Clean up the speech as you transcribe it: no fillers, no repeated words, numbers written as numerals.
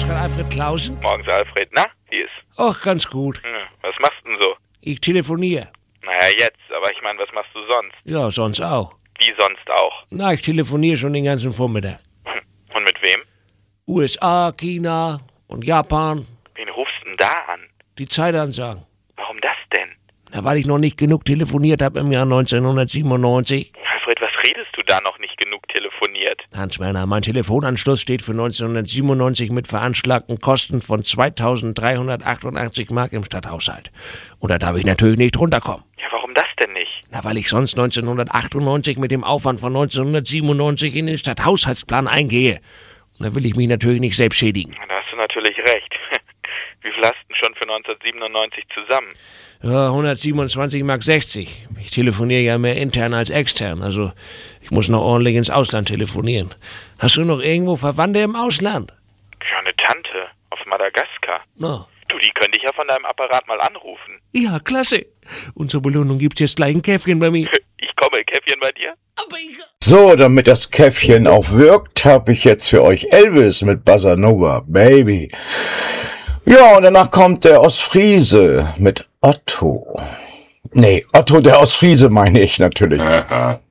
Apparat Alfred Klausen? Morgens, Alfred. Na, wie ist? Ach, ganz gut. Was machst du denn so? Ich telefoniere. Naja, jetzt. Aber ich meine, was machst du sonst? Ja, sonst auch. Wie sonst auch? Na, ich telefoniere schon den ganzen Vormittag. Und mit wem? USA, China und Japan. Wen rufst du denn da an? Die Zeitansagen. Warum das denn? Na, weil ich noch nicht genug telefoniert habe im Jahr 1997. Alfred, was redest du da noch nicht genug telefoniert? Hans Werner, mein Telefonanschluss steht für 1997 mit veranschlagten Kosten von 2.388 Mark im Stadthaushalt. Und da darf ich natürlich nicht runterkommen. Ja, warum das denn nicht? Na, weil ich sonst 1998 mit dem Aufwand von 1997 in den Stadthaushaltsplan eingehe. Und da will ich mich natürlich nicht selbst schädigen. Da hast du natürlich recht. Wie viel hast du denn schon für 1997 zusammen? Ja, 127 Mark 60. Ich telefoniere ja mehr intern als extern, also ich muss noch ordentlich ins Ausland telefonieren. Hast du noch irgendwo Verwandte im Ausland? Ja, eine Tante auf Madagaskar. No. Du, die könnte ich ja von deinem Apparat mal anrufen. Ja, klasse. Und zur Belohnung gibt's jetzt gleich ein Käffchen bei mir. Ich komme, Käffchen bei dir? Aber ich... So, damit das Käffchen auch wirkt, habe ich jetzt für euch Elvis mit Bossa Nova, Baby. Ja, und danach kommt der Ostfriese mit Otto. Nee, Otto der Ostfriese meine ich natürlich.